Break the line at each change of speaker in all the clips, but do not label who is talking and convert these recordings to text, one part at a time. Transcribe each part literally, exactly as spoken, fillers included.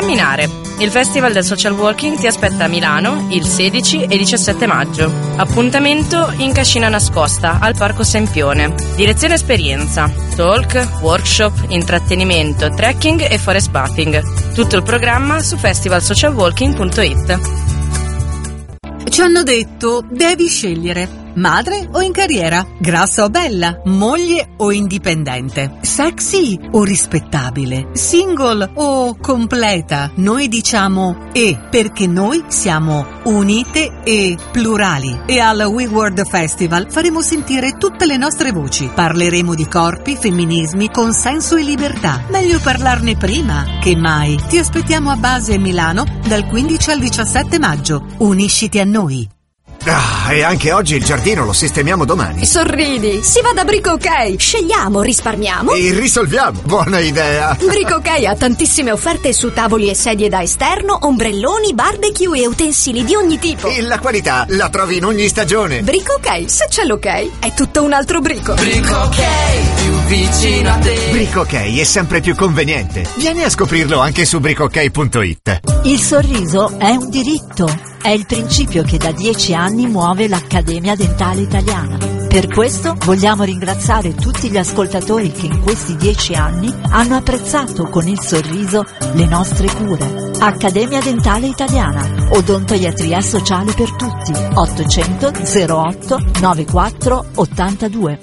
camminare. Il Festival del Social Walking ti aspetta a Milano il sedici e diciassette maggio. Appuntamento in Cascina Nascosta, al Parco Sempione. Direzione esperienza, talk, workshop, intrattenimento, trekking e forest bathing. Tutto il programma su festival social walking punto it.
Ci hanno detto, devi scegliere. Madre o in carriera? Grassa o bella? Moglie o indipendente? Sexy o rispettabile? Single o completa? Noi diciamo E, perché noi siamo unite e plurali. E al We World Festival faremo sentire tutte le nostre voci. Parleremo di corpi, femminismi, consenso e libertà. Meglio parlarne prima che mai. Ti aspettiamo a Base Milano dal quindici al diciassette maggio. Unisciti a noi.
Ah, e anche oggi il giardino lo sistemiamo domani.
Sorridi, si va da Brico Ok. Scegliamo, risparmiamo
e risolviamo. Buona idea.
Brico Ok ha tantissime offerte su tavoli e sedie da esterno, ombrelloni, barbecue e utensili di ogni tipo.
E la qualità la trovi in ogni stagione.
Brico Ok, se c'è l'ok, è tutto un altro brico.
Brico Ok, più vicino a te.
Brico Ok è sempre più conveniente. Vieni a scoprirlo anche su brico ok punto it.
Il sorriso è un diritto. È il principio che da dieci anni muove l'Accademia Dentale Italiana. Per questo vogliamo ringraziare tutti gli ascoltatori che in questi dieci anni hanno apprezzato con il sorriso le nostre cure. Accademia Dentale Italiana, odontoiatria sociale per tutti. ottocento zero otto novantaquattro ottantadue.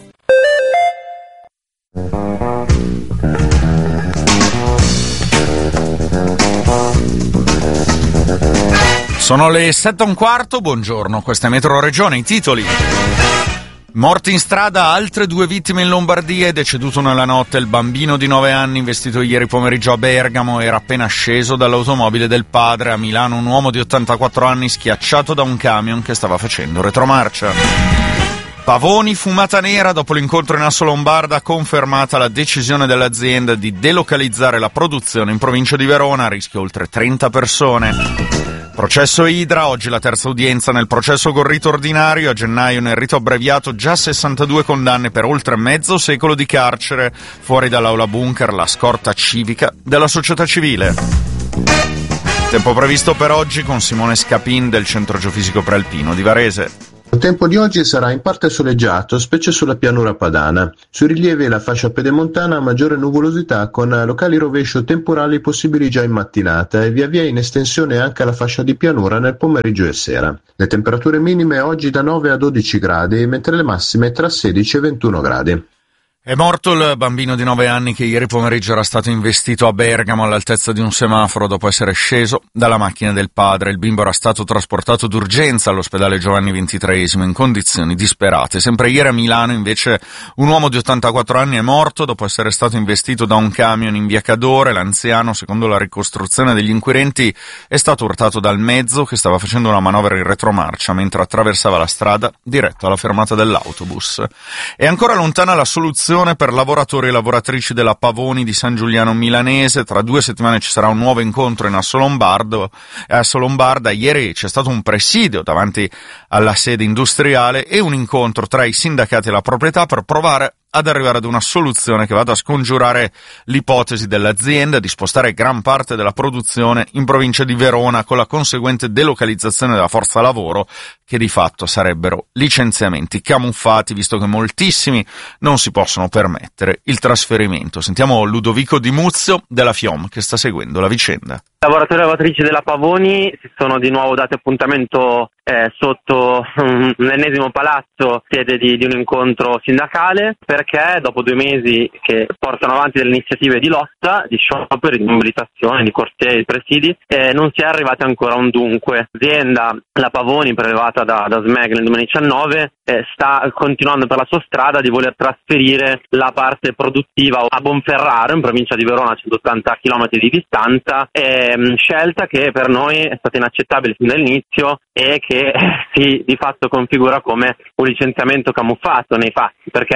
Sono le sette e un quarto, buongiorno, questa è Metro Regione, i titoli. Morti in strada, altre due vittime in Lombardia, è deceduto nella notte il bambino di nove anni investito ieri pomeriggio a Bergamo, era appena sceso dall'automobile del padre. A Milano un uomo di ottantaquattro anni schiacciato da un camion che stava facendo retromarcia. Pavoni, fumata nera, dopo l'incontro in Asso Lombarda, confermata la decisione dell'azienda di delocalizzare la produzione in provincia di Verona, a rischio oltre trenta persone. Processo Idra, oggi la terza udienza nel processo col rito ordinario, a gennaio nel rito abbreviato già sessantadue condanne per oltre mezzo secolo di carcere, fuori dall'aula bunker la scorta civica della società civile. Tempo previsto per oggi con Simone Scapin del Centro Geofisico Prealpino di Varese.
Il tempo di oggi sarà in parte soleggiato, specie sulla pianura padana. Sui rilievi e la fascia pedemontana maggiore nuvolosità con locali rovescio temporali possibili già in mattinata e via via in estensione anche alla fascia di pianura nel pomeriggio e sera. Le temperature minime oggi da nove a dodici gradi, mentre le massime tra sedici e ventuno gradi.
È morto il bambino di nove anni che ieri pomeriggio era stato investito a Bergamo all'altezza di un semaforo dopo essere sceso dalla macchina del padre. Il bimbo era stato trasportato d'urgenza all'ospedale Giovanni ventitreesimo in condizioni disperate. Sempre ieri a Milano invece un uomo di ottantaquattro anni è morto dopo essere stato investito da un camion in via Cadore. L'anziano, secondo la ricostruzione degli inquirenti, è stato urtato dal mezzo che stava facendo una manovra in retromarcia mentre attraversava la strada diretto alla fermata dell'autobus. È ancora lontana la soluzione per lavoratori e lavoratrici della Pavoni di San Giuliano Milanese. Tra due settimane ci sarà un nuovo incontro in Asso Lombardo, Asso Lombarda. Ieri c'è stato un presidio davanti alla sede industriale e un incontro tra i sindacati e la proprietà per provare ad arrivare ad una soluzione che vada a scongiurare l'ipotesi dell'azienda di spostare gran parte della produzione in provincia di Verona, con la conseguente delocalizzazione della forza lavoro, che di fatto sarebbero licenziamenti camuffati, visto che moltissimi non si possono permettere il trasferimento. Sentiamo Ludovico Di Muzio della FIOM che sta seguendo la vicenda.
Lavoratori e lavoratrici della Pavoni si sono di nuovo dati appuntamento eh, sotto um, l'ennesimo palazzo, sede di, di un incontro sindacale, perché dopo due mesi che portano avanti delle iniziative di lotta, di scioperi, di mobilitazione, di corsie, di presidi, eh, non si è arrivati ancora a un dunque. L'azienda, la Pavoni, prelevata da, da Smeg nel duemiladiciannove, eh, sta continuando per la sua strada di voler trasferire la parte produttiva a Bonferraro, in provincia di Verona, a centottanta chilometri di distanza, eh, scelta che per noi è stata inaccettabile fin dall'inizio e che si di fatto configura come un licenziamento camuffato nei fatti, perché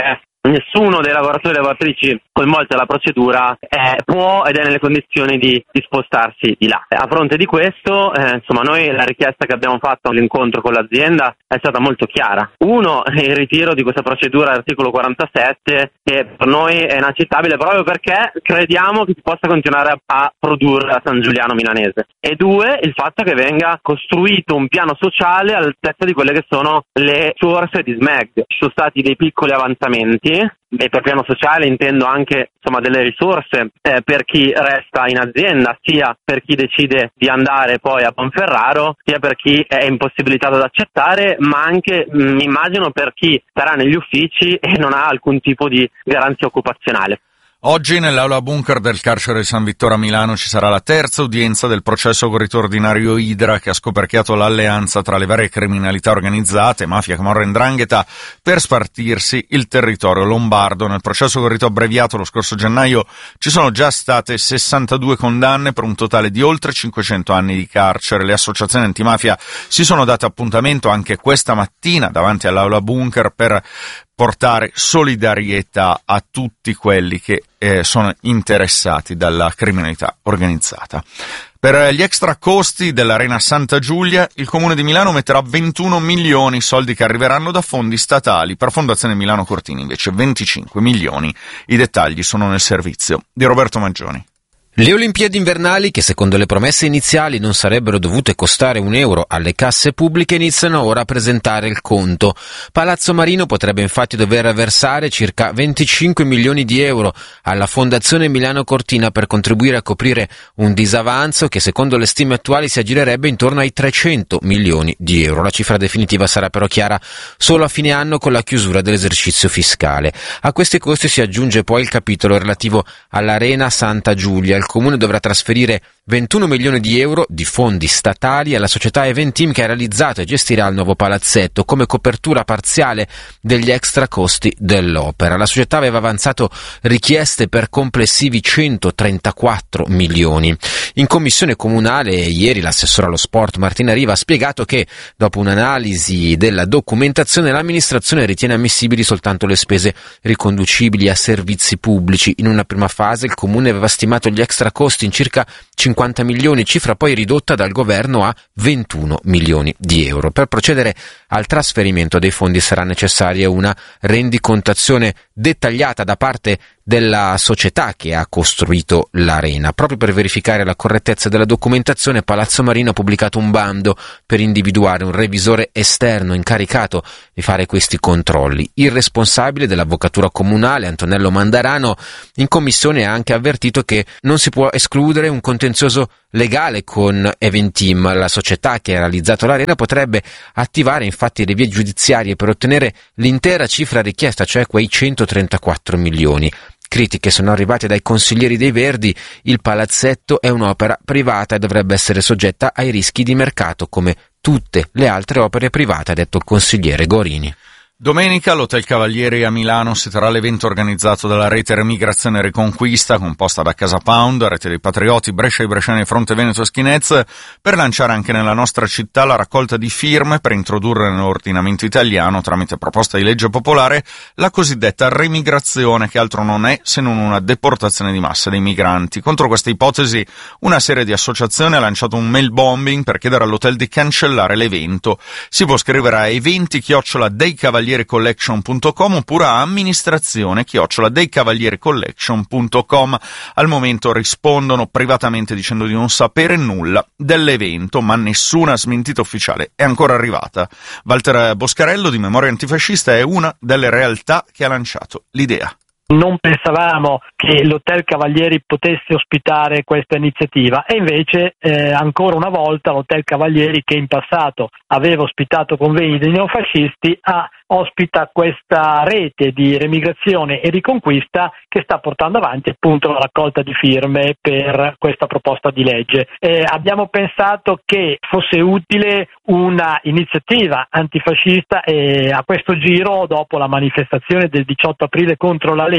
nessuno dei lavoratori e lavoratrici coinvolti dalla procedura è, può ed è nelle condizioni di, di spostarsi di là. A fronte di questo, eh, insomma, noi la richiesta che abbiamo fatto all'incontro con l'azienda è stata molto chiara. Uno, il ritiro di questa procedura all'articolo quarantasette, che per noi è inaccettabile proprio perché crediamo che si possa continuare a, a produrre a San Giuliano Milanese. E due, il fatto che venga costruito un piano sociale all'altezza di quelle che sono le risorse di S M E G. Ci sono stati dei piccoli avanzamenti, e per piano sociale intendo anche insomma delle risorse eh, per chi resta in azienda, sia per chi decide di andare poi a Ponferraro, sia per chi è impossibilitato ad accettare, ma anche mh, immagino per chi starà negli uffici e non ha alcun tipo di garanzia occupazionale.
Oggi nell'aula bunker del carcere di San Vittore a Milano ci sarà la terza udienza del processo con rito ordinario Idra, che ha scoperchiato l'alleanza tra le varie criminalità organizzate, mafia, camorra e 'ndrangheta, per spartirsi il territorio lombardo. Nel processo con rito abbreviato lo scorso gennaio ci sono già state sessantadue condanne per un totale di oltre cinquecento anni di carcere. Le associazioni antimafia si sono date appuntamento anche questa mattina davanti all'aula bunker per portare solidarietà a tutti quelli che eh, sono interessati dalla criminalità organizzata. Per gli extra costi dell'Arena Santa Giulia, il Comune di Milano metterà ventuno milioni, soldi che arriveranno da fondi statali. Per Fondazione Milano Cortina invece venticinque milioni. I dettagli sono nel servizio di Roberto Maggioni.
Le Olimpiadi invernali, che secondo le promesse iniziali non sarebbero dovute costare un euro alle casse pubbliche, iniziano ora a presentare il conto. Palazzo Marino potrebbe infatti dover versare circa venticinque milioni di euro alla Fondazione Milano Cortina per contribuire a coprire un disavanzo che secondo le stime attuali si aggirerebbe intorno ai trecento milioni di euro. La cifra definitiva sarà però chiara solo a fine anno con la chiusura dell'esercizio fiscale. A questi costi si aggiunge poi il capitolo relativo all'Arena Santa Giulia. Il Comune dovrà trasferire ventuno milioni di euro di fondi statali alla società Eventim che ha realizzato e gestirà il nuovo palazzetto come copertura parziale degli extra costi dell'opera. La società aveva avanzato richieste per complessivi centotrentaquattro milioni. In commissione comunale ieri l'assessore allo sport Martina Riva ha spiegato che dopo un'analisi della documentazione l'amministrazione ritiene ammissibili soltanto le spese riconducibili a servizi pubblici. In una prima fase il Comune aveva stimato gli extra costi in circa cinquanta milioni, cifra poi ridotta dal governo a ventuno milioni di euro. Per procedere al trasferimento dei fondi sarà necessaria una rendicontazione dettagliata da parte della società che ha costruito l'arena. Proprio per verificare la correttezza della documentazione, Palazzo Marino ha pubblicato un bando per individuare un revisore esterno incaricato di fare questi controlli. Il responsabile dell'avvocatura comunale, Antonello Mandarano, in commissione ha anche avvertito che non si può escludere un contenzioso legale con Eventim. La società che ha realizzato l'arena potrebbe attivare infatti le vie giudiziarie per ottenere l'intera cifra richiesta, cioè quei centotrentaquattro milioni. Critiche sono arrivate dai consiglieri dei Verdi: il palazzetto è un'opera privata e dovrebbe essere soggetta ai rischi di mercato come tutte le altre opere private, ha detto il consigliere Gorini.
Domenica all'Hotel Cavalieri a Milano si terrà l'evento organizzato dalla Rete Remigrazione e Riconquista, composta da Casa Pound, Rete dei Patrioti, Brescia, i Bresciani, Fronte Veneto e Schinez, per lanciare anche nella nostra città la raccolta di firme per introdurre nell'ordinamento italiano, tramite proposta di legge popolare, la cosiddetta remigrazione, che altro non è se non una deportazione di massa dei migranti. Contro questa ipotesi una serie di associazioni ha lanciato un mail bombing per chiedere all'hotel di cancellare l'evento. Si può scrivere a eventi chiocciola dei cavalieri collection punto com oppure a amministrazione chiocciola dei cavalieri collection punto com. Al momento rispondono privatamente dicendo di non sapere nulla dell'evento, ma nessuna smentita ufficiale è ancora arrivata. Walter Boscarello di Memoria Antifascista è una delle realtà che ha lanciato l'idea.
Non pensavamo che l'Hotel Cavalieri potesse ospitare questa iniziativa e invece eh, ancora una volta l'Hotel Cavalieri, che in passato aveva ospitato convegni dei neofascisti, ha ospita questa rete di remigrazione e riconquista che sta portando avanti appunto la raccolta di firme per questa proposta di legge. Eh, abbiamo pensato che fosse utile una iniziativa antifascista e a questo giro, dopo la manifestazione del diciotto aprile contro la Lega,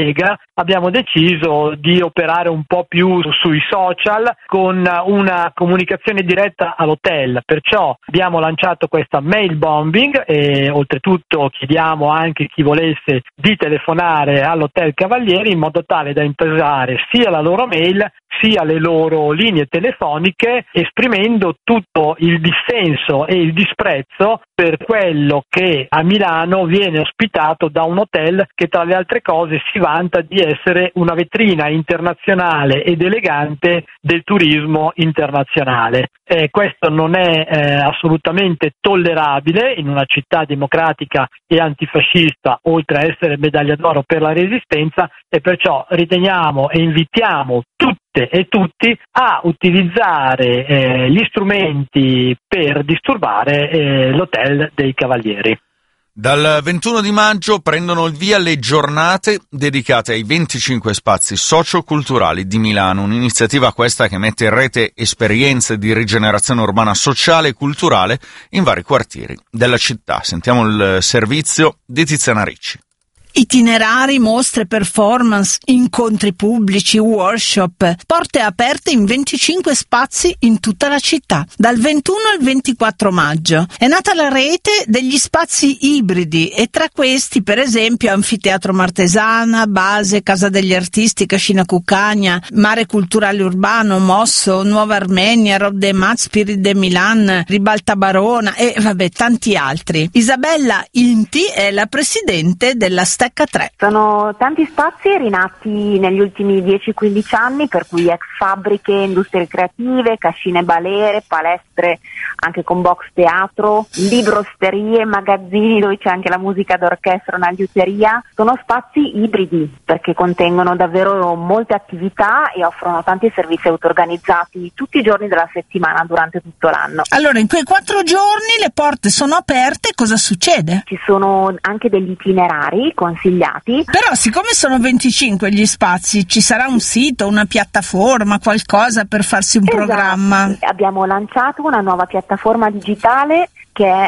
Lega abbiamo deciso di operare un po' più sui social con una comunicazione diretta all'hotel, perciò abbiamo lanciato questa mail bombing e oltretutto chiediamo anche chi volesse di telefonare all'Hotel Cavalieri in modo tale da impersare sia la loro mail sia le loro linee telefoniche, esprimendo tutto il dissenso e il disprezzo per quello che a Milano viene ospitato da un hotel che tra le altre cose si vanta di essere una vetrina internazionale ed elegante del turismo internazionale. Eh, questo non è eh, assolutamente tollerabile in una città democratica e antifascista, oltre a essere medaglia d'oro per la Resistenza, e perciò riteniamo e invitiamo tutti e tutti a utilizzare eh, gli strumenti per disturbare eh, l'Hotel dei Cavalieri.
Dal ventuno di maggio prendono il via le giornate dedicate ai venticinque spazi socioculturali di Milano, un'iniziativa questa che mette in rete esperienze di rigenerazione urbana sociale e culturale in vari quartieri della città. Sentiamo il servizio di Tiziana Ricci.
Itinerari, mostre, performance, incontri pubblici, workshop, porte aperte in venticinque spazi in tutta la città, dal ventuno al ventiquattro maggio. È nata la rete degli spazi ibridi e tra questi, per esempio, Anfiteatro Martesana, Base, Casa degli Artisti, Cascina Cuccagna, Mare Culturale Urbano, Mosso, Nuova Armenia, Rob de Mat, Spirit de Milan, Ribalta Barona e vabbè tanti altri. Isabella Inti è la presidente della Stecca tre.
Sono tanti spazi rinati negli ultimi dieci quindici anni, per cui ex fabbriche, industrie creative, cascine balere, palestre anche con box teatro, librosterie, magazzini dove c'è anche la musica d'orchestra, una liuteria. Sono spazi ibridi perché contengono davvero molte attività e offrono tanti servizi auto-organizzati tutti i giorni della settimana durante tutto l'anno.
Allora, in quei quattro giorni le porte sono aperte, cosa succede?
Ci sono anche degli itinerari consigliati.
Però siccome sono venticinque gli spazi, ci sarà un sito, una piattaforma, qualcosa per farsi un esatto. programma?
Abbiamo lanciato una nuova piattaforma digitale che è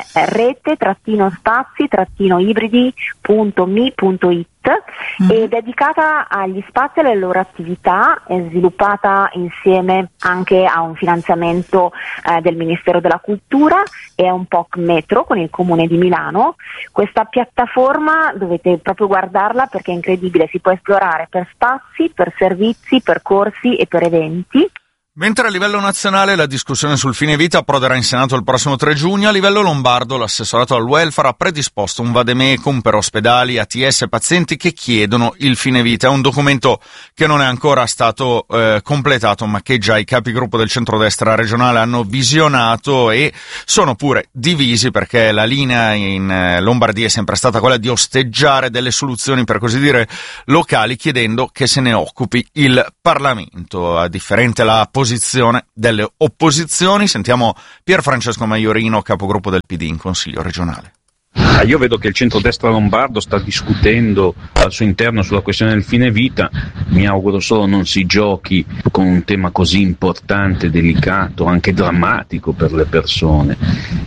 rete-spazi-ibridi punto mi punto it mm. e dedicata agli spazi e alle loro attività, è sviluppata insieme anche a un finanziamento eh, del Ministero della Cultura e a un P O C Metro con il Comune di Milano. Questa piattaforma dovete proprio guardarla perché è incredibile, si può esplorare per spazi, per servizi, per corsi e per eventi.
Mentre a livello nazionale la discussione sul fine vita approderà in Senato il prossimo tre giugno, a livello lombardo l'assessorato al welfare ha predisposto un vademecum per ospedali, A T S e pazienti che chiedono il fine vita. È un documento che non è ancora stato eh, completato, ma che già i capigruppo del centrodestra regionale hanno visionato e sono pure divisi, perché la linea in eh, Lombardia è sempre stata quella di osteggiare delle soluzioni, per così dire, locali, chiedendo che se ne occupi il Parlamento. A differente la posizione posizione delle opposizioni. Sentiamo Pier Francesco Maiorino, capogruppo del P D in Consiglio regionale.
Io vedo che il centrodestra lombardo sta discutendo al suo interno sulla questione del fine vita, mi auguro solo non si giochi con un tema così importante, delicato, anche drammatico per le persone,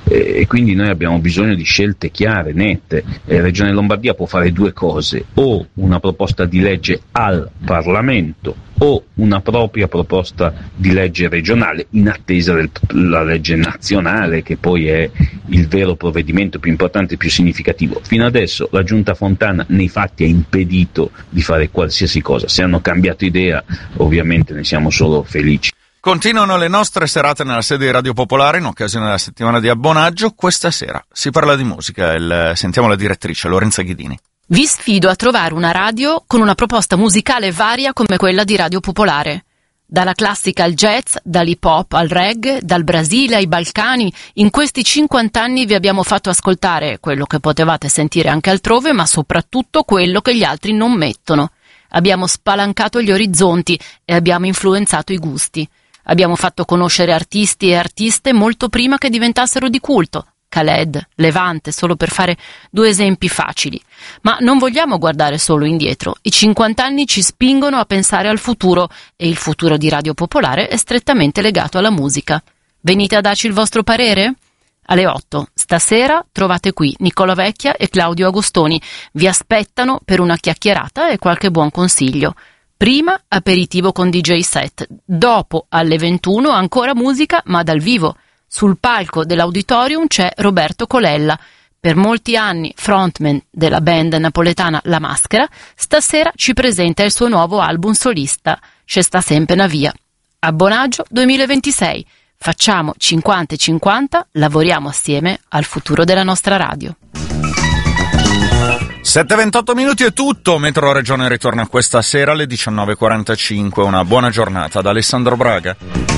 e quindi noi abbiamo bisogno di scelte chiare, nette. La Regione Lombardia può fare due cose: o una proposta di legge al Parlamento o una propria proposta di legge regionale in attesa della legge nazionale, che poi è il vero provvedimento più importante e più significativo. Fino adesso la Giunta Fontana nei fatti ha impedito di fare qualsiasi cosa. Se hanno cambiato idea, ovviamente ne siamo solo felici.
Continuano le nostre serate nella sede di Radio Popolare in occasione della settimana di abbonaggio. Questa sera si parla di musica. Il, sentiamo la direttrice Lorenza Ghidini.
Vi sfido a trovare una radio con una proposta musicale varia come quella di Radio Popolare. Dalla classica al jazz, dall'hip hop al reggae, dal Brasile ai Balcani, in questi cinquanta anni vi abbiamo fatto ascoltare quello che potevate sentire anche altrove, ma soprattutto quello che gli altri non mettono. Abbiamo spalancato gli orizzonti e abbiamo influenzato i gusti. Abbiamo fatto conoscere artisti e artiste molto prima che diventassero di culto. Khaled, Levante, solo per fare due esempi facili. Ma non vogliamo guardare solo indietro. I cinquanta anni ci spingono a pensare al futuro e il futuro di Radio Popolare è strettamente legato alla musica. Venite a darci il vostro parere? Alle otto. Stasera trovate qui Nicola Vecchia e Claudio Agostoni. Vi aspettano per una chiacchierata e qualche buon consiglio. Prima aperitivo con D J set, dopo alle ventuno ancora musica ma dal vivo. Sul palco dell'Auditorium c'è Roberto Colella, per molti anni frontman della band napoletana La Maschera, stasera ci presenta il suo nuovo album solista, C'è sta sempre na via. Abbonaggio duemilaventisei, facciamo cinquanta e cinquanta, lavoriamo assieme al futuro della nostra radio.
sette e ventotto minuti è tutto, Metro Regione ritorna questa sera alle diciannove e quarantacinque. Una buona giornata da Alessandro Braga.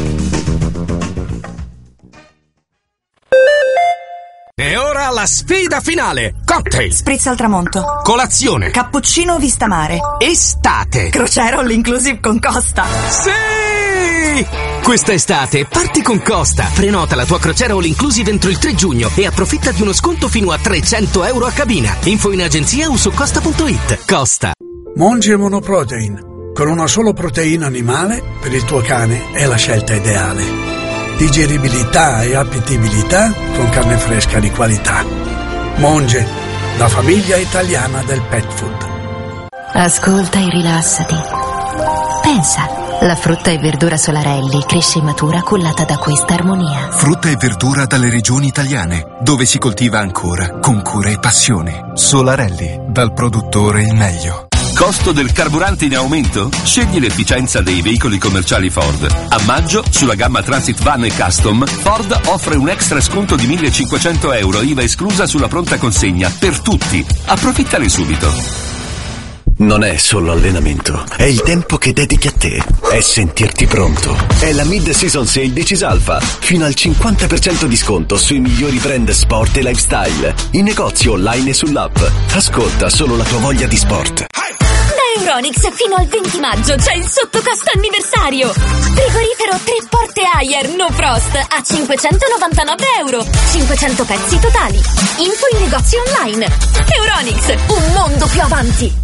E ora la sfida finale. Cocktail,
spritz al tramonto,
colazione,
cappuccino vista mare,
estate,
crociera all inclusive con Costa.
Sì! Questa estate parti con Costa. Prenota la tua crociera all inclusive entro il tre giugno e approfitta di uno sconto fino a trecento euro a cabina. Info in agenzia o su costa punto it. Costa.
Monge Monoprotein. Con una solo proteina animale per il tuo cane è la scelta ideale. Digeribilità e appetibilità con carne fresca di qualità. Monge, la famiglia italiana del pet food.
Ascolta e rilassati. Pensa, la frutta e verdura Solarelli cresce e matura cullata da questa armonia.
Frutta e verdura dalle regioni italiane, dove si coltiva ancora con cura e passione. Solarelli, dal produttore il meglio.
Costo del carburante in aumento? Scegli l'efficienza dei veicoli commerciali Ford. A maggio, sulla gamma Transit Van e Custom, Ford offre un extra sconto di millecinquecento euro, I V A esclusa sulla pronta consegna, per tutti. Approfittane subito.
Non è solo allenamento, è il tempo che dedichi a te, è sentirti pronto. È la Mid-Season Sale di Cisalfa, fino al cinquanta per cento di sconto sui migliori brand sport e lifestyle, in negozio online e sull'app. Ascolta solo la tua voglia di sport.
Da Euronix fino al venti maggio c'è il sottocosto anniversario. Frigorifero tre porte Haier No Frost a cinquecentonovantanove euro. cinquecento pezzi totali. Info in negozio online. Euronix, un mondo più avanti.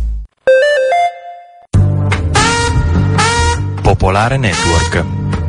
Popolare Network.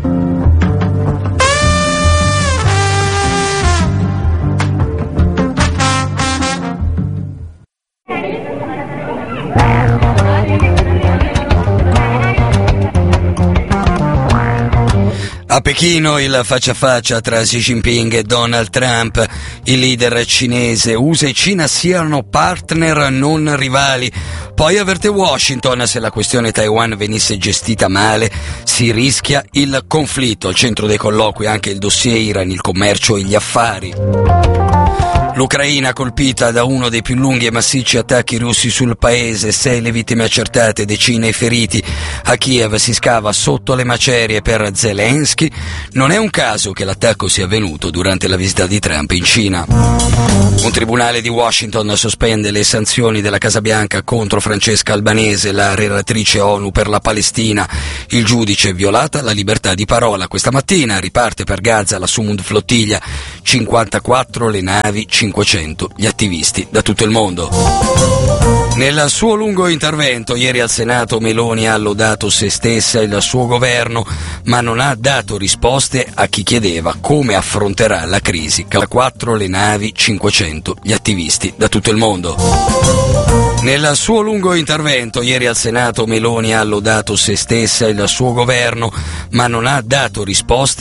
A Pechino il faccia a faccia tra Xi Jinping e Donald Trump. Il leader cinese U S A e Cina siano partner non rivali. Poi avverte Washington: se la questione Taiwan venisse gestita male si rischia il conflitto. Al centro dei colloqui anche il dossier Iran, il commercio e gli affari. L'Ucraina colpita da uno dei più lunghi e massicci attacchi russi sul paese, sei le vittime accertate, decine i feriti. A Kiev si scava sotto le macerie per Zelensky. Non è un caso che l'attacco sia avvenuto durante la visita di Trump in Cina. Un tribunale di Washington sospende le sanzioni della Casa Bianca contro Francesca Albanese, la relatrice ONU per la Palestina. Il giudice violata la libertà di parola. Questa mattina riparte per Gaza la Sumud Flottiglia, cinquantaquattro le navi, cinquecento gli attivisti da tutto il mondo. Nel suo lungo intervento ieri al Senato Meloni ha lodato se stessa e il suo governo, ma non ha dato risposte a chi chiedeva come affronterà la crisi. Quattro le navi, cinquecento gli attivisti da tutto il mondo. Nel suo lungo intervento ieri al Senato Meloni ha lodato se stessa e il suo governo, ma non ha dato risposte